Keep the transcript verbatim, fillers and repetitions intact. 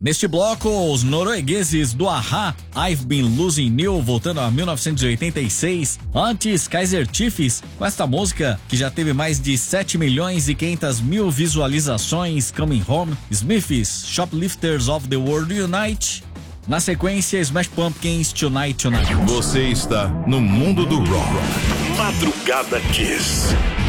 Neste bloco, os noruegueses do A-ha, I've Been Losing You, voltando a mil novecentos e oitenta e seis. Antes, Kaiser Chiefs, com esta música que já teve mais de sete milhões e quinhentas mil visualizações, Coming Home. Smiths, Shoplifters of the World Unite. Na sequência, Smash Pumpkins, Tonight Tonight. Você está no mundo do rock. Madrugada Kiss.